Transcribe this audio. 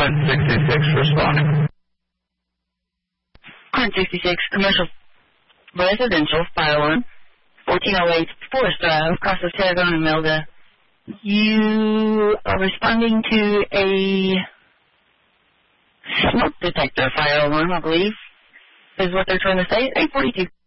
Current 66 responding. Current 66, commercial residential, fire alarm, 1408 Forest Drive, Casa Tarragona, Imelda. You are responding to a smoke detector fire alarm, I believe, is what they're trying to say. 842.